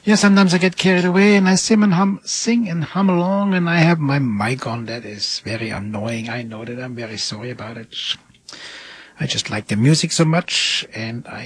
Yeah, sometimes I get carried away and I sing and hum along, and I have my mic on. That is very annoying. I know that. I'm very sorry about it. I just like the music so much, and I